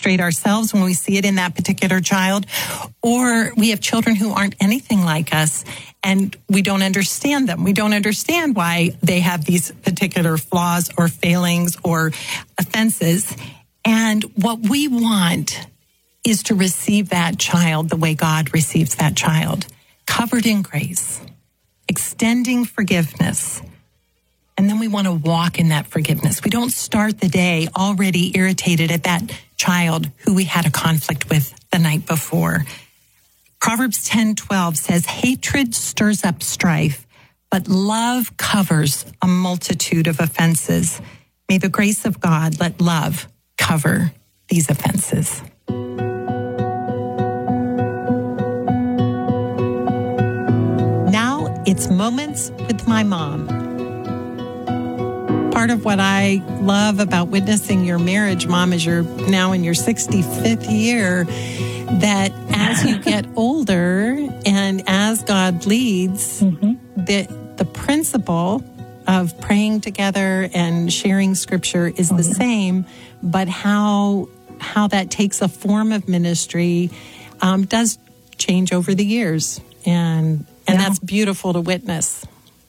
frustrate ourselves when we see it in that particular child, or we have children who aren't anything like us and we don't understand them. We don't understand why they have these particular flaws or failings or offenses. And what we want is to receive that child the way God receives that child, covered in grace, extending forgiveness. And then we want to walk in that forgiveness. We don't start the day already irritated at that child who we had a conflict with the night before. Proverbs 10:12 says, hatred stirs up strife, but love covers a multitude of offenses. May the grace of God let love cover these offenses. Now it's Moments with My Mom. Part of what I love about witnessing your marriage, Mom, is you're now in your 65th year, that as you get older and as God leads, the principle of praying together and sharing scripture is the same, but how that takes a form of ministry does change over the years. And that's beautiful to witness.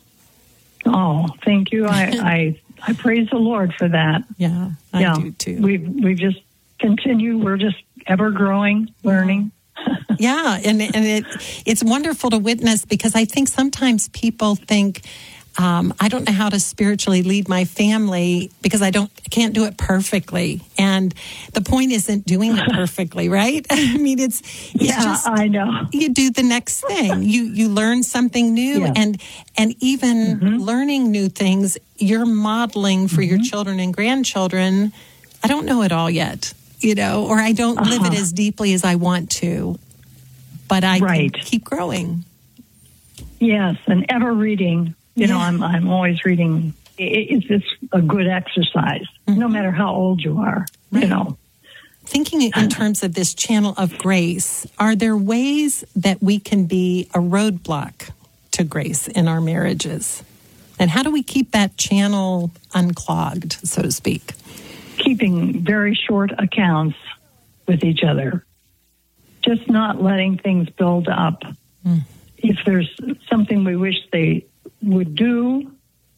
Oh, thank you. I praise the Lord for that. Yeah, I do too. We've just continued. We're just ever growing, learning. Yeah, and it's wonderful to witness, because I think sometimes people think, I don't know how to spiritually lead my family because I can't do it perfectly. And the point isn't doing it perfectly, right? I mean, it's just, I know. You do the next thing. You learn something new, and even learning new things, you're modeling for your children and grandchildren. I don't know it all yet, or I don't live it as deeply as I want to, but I can keep growing. Yes, and ever reading. I'm always reading. It's a good exercise, no matter how old you are, Thinking in terms of this channel of grace, are there ways that we can be a roadblock to grace in our marriages? And how do we keep that channel unclogged, so to speak? Keeping very short accounts with each other. Just not letting things build up. If there's something we wish they would do,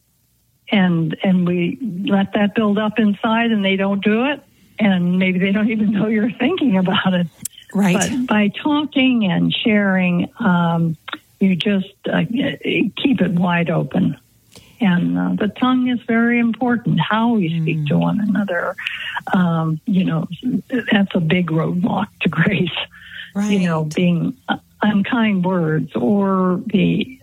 and we let that build up inside and they don't do it, and maybe they don't even know you're thinking about it. Right. But by talking and sharing, you just keep it wide open. And the tongue is very important, how we speak to one another. That's a big roadblock to grace. Right. Being unkind words, or the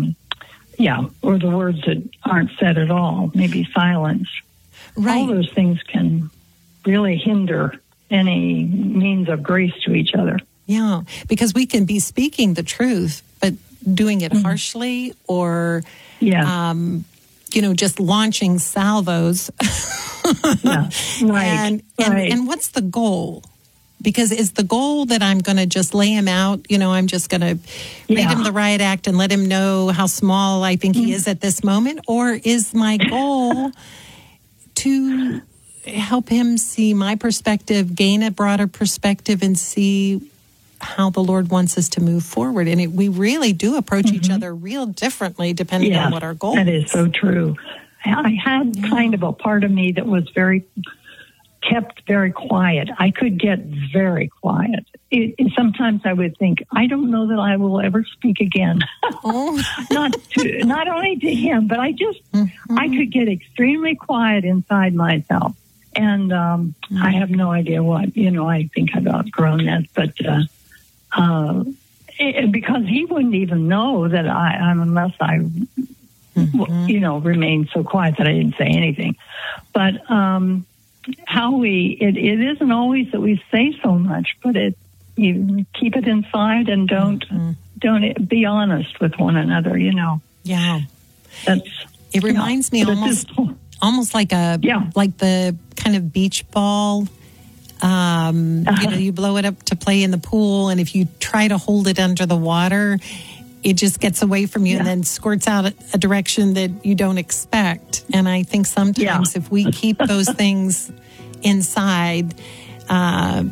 or the words that aren't said at all, maybe silence. Right. All those things can really hinder any means of grace to each other. Yeah, because we can be speaking the truth, but doing it harshly, or just launching salvos. And what's the goal? Because is the goal that I'm going to just lay him out? I'm just going to read him the riot act and let him know how small I think he is at this moment? Or is my goal to help him see my perspective, gain a broader perspective, and see how the Lord wants us to move forward? And we really do approach each other real differently depending on what our goal is. That is so true. I had kind of a part of me that was kept very quiet. I could get very quiet. Sometimes I would think, I don't know that I will ever speak again. Not only to him, but I could get extremely quiet inside myself. And I have no idea what, I think I've outgrown that. But because he wouldn't even know that unless I, remained so quiet that I didn't say anything. But it isn't always that we say so much, but you keep it inside and don't be honest with one another, Yeah. It reminds me almost like like the kind of beach ball. You blow it up to play in the pool, and if you try to hold it under the water, it just gets away from you and then squirts out a direction that you don't expect. And I think sometimes if we keep those things inside,